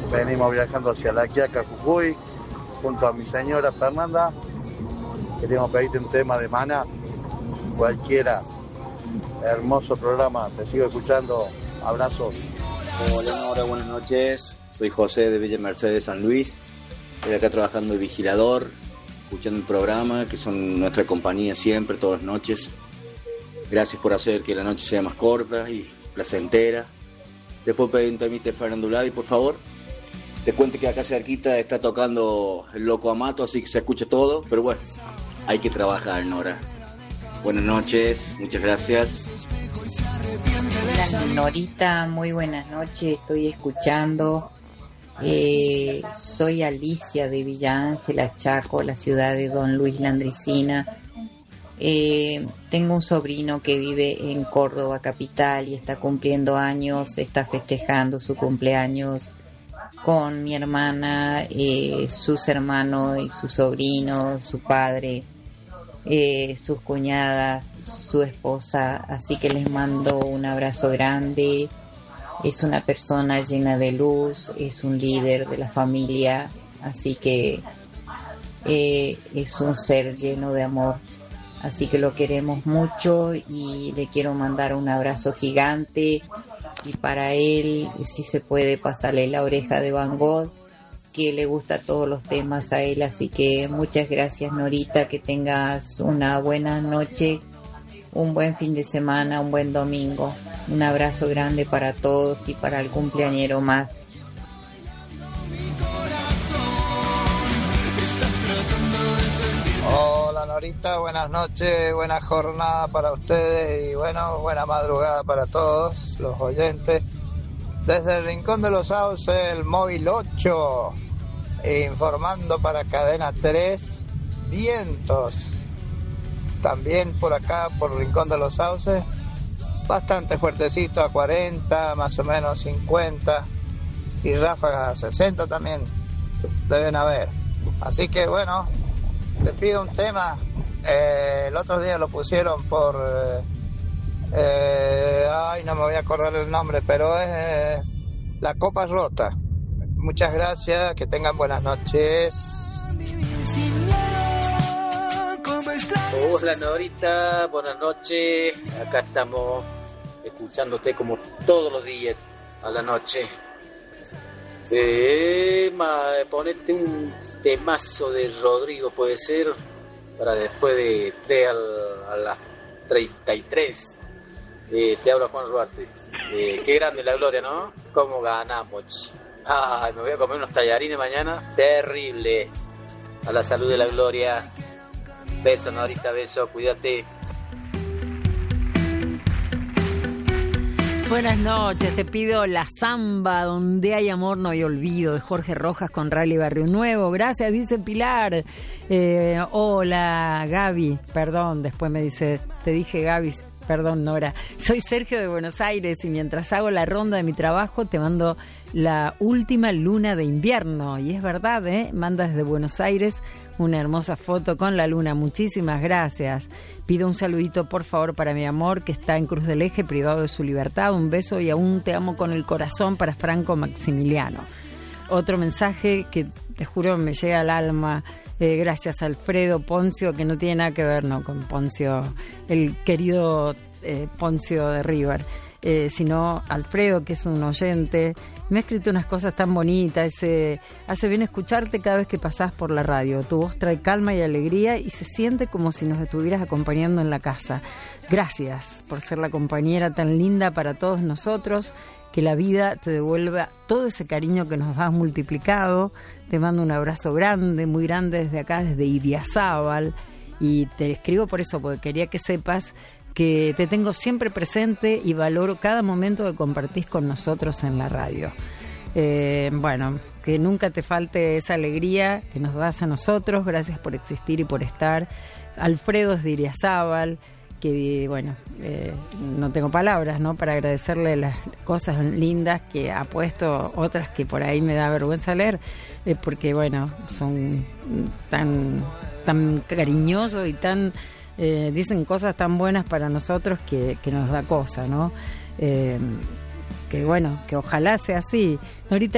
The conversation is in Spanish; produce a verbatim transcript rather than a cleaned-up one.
venimos viajando hacia La Quiaca, Jujuy, junto a mi señora Fernanda. Queríamos pedirte un tema de Maná, cualquiera. Hermoso programa, te sigo escuchando. Abrazos. Hola Nora, buenas noches. Soy José de Villa Mercedes, San Luis. Estoy acá trabajando de vigilador, escuchando el programa, que son nuestra compañía siempre, todas las noches. Gracias por hacer que la noche sea más corta y placentera. Te puedo pedir un temita de Fernando Vladi, por favor. Te cuento que acá cerquita está tocando el Loco Amato, así que se escucha todo, pero bueno, hay que trabajar, Nora. Buenas noches, muchas gracias. Hola Norita, muy buenas noches, estoy escuchando. Eh, soy Alicia de Villa Ángela, Chaco, la ciudad de Don Luis Landricina. Eh, tengo un sobrino que vive en Córdoba capital y está cumpliendo años, está festejando su cumpleaños con mi hermana, eh, sus hermanos y sus sobrinos, su padre, eh, sus cuñadas, su esposa, así que les mando un abrazo grande. Es una persona llena de luz, es un líder de la familia, así que eh, es un ser lleno de amor. Así que lo queremos mucho y le quiero mandar un abrazo gigante. Y para él, si se puede, pasarle la oreja de Van Gogh, que le gusta todos los temas a él. Así que muchas gracias, Norita, que tengas una buena noche, un buen fin de semana, un buen domingo. Un abrazo grande para todos y para el cumpleañero más. Hola Norita, buenas noches, buena jornada para ustedes y bueno, buena madrugada para todos los oyentes. Desde el Rincón de los Sauces, el móvil ocho, informando para Cadena tres, vientos. También por acá, por Rincón de los Sauces, bastante fuertecito, a cuarenta, más o menos cincuenta, y ráfagas a sesenta también deben haber. Así que bueno, te pido un tema. Eh, el otro día lo pusieron por eh, eh, ay, no me voy a acordar el nombre, pero es eh, La Copa Rota. Muchas gracias, que tengan buenas noches. Hola Norita, buenas noches. Acá estamos escuchándote como todos los días a la noche. Eh, ma, ponete un temazo de Rodrigo, puede ser, para después de tres a las treinta y tres. Eh, te habla Juan Ruarte. Eh, qué grande la Gloria, ¿no? ¿Cómo ganamos? Ay, me voy a comer unos tallarines mañana. Terrible. A la salud de la Gloria. Beso, Norita, beso, cuídate. Buenas noches, te pido La Zamba, donde hay amor no hay olvido, de Jorge Rojas con Rally Barrio Nuevo. Gracias, dice Pilar. Eh, hola, Gaby, perdón, después me dice, te dije Gaby, perdón, Nora. Soy Sergio de Buenos Aires y mientras hago la ronda de mi trabajo te mando la última luna de invierno. Y es verdad, ¿eh? Manda desde Buenos Aires una hermosa foto con la luna. Muchísimas gracias. Pido un saludito, por favor, para mi amor, que está en Cruz del Eje, privado de su libertad. Un beso y aún te amo con el corazón, para Franco Maximiliano. Otro mensaje que te juro me llega al alma. Eh, gracias a Alfredo Poncio, que no tiene nada que ver, no, con Poncio, el querido eh, Poncio de River, eh, sino Alfredo, que es un oyente. Me ha escrito unas cosas tan bonitas. Ese, hace bien escucharte cada vez que pasás por la radio. Tu voz trae calma y alegría y se siente como si nos estuvieras acompañando en la casa. Gracias por ser la compañera tan linda para todos nosotros. Que la vida te devuelva todo ese cariño que nos has multiplicado. Te mando un abrazo grande, muy grande desde acá, desde Idiazábal. Y te escribo por eso, porque quería que sepas que te tengo siempre presente y valoro cada momento que compartís con nosotros en la radio. Eh, bueno, que nunca te falte esa alegría que nos das a nosotros. Gracias por existir y por estar. Alfredo es de Idiazábal, que bueno, eh, no tengo palabras, ¿no?, para agradecerle las cosas lindas que ha puesto, otras que por ahí me da vergüenza leer, eh, porque bueno, son tan, tan cariñosos y tan... Eh, dicen cosas tan buenas para nosotros que, que nos da cosa, ¿no? Eh, que bueno, que ojalá sea así. Ahorita